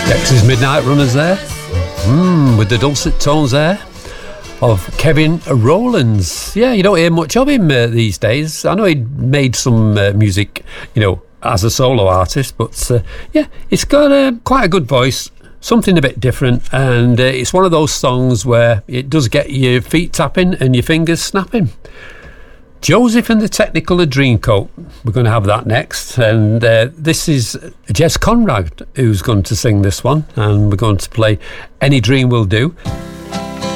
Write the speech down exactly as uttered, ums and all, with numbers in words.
Dexys Midnight Runners there, mm, with the dulcet tones there of Kevin Rowlands. Yeah, you don't hear much of him uh, these days. I know he made some uh, music, you know, as a solo artist, but uh, yeah, it's got uh, quite a good voice, something a bit different, and uh, it's one of those songs where it does get your feet tapping and your fingers snapping. Joseph and the Technicolor Dreamcoat, we're going to have that next, and uh, this is Jez Conrad who's going to sing this one, and we're going to play Any Dream Will Do.